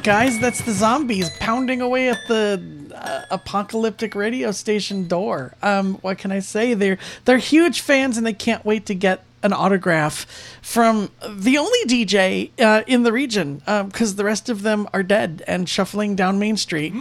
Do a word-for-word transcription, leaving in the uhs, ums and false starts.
guys, that's the zombies pounding away at the uh, apocalyptic radio station door. Um, what can I say? They're they're huge fans, and they can't wait to get an autograph from the only D J uh, in the region, because um, the rest of them are dead and shuffling down Main Street.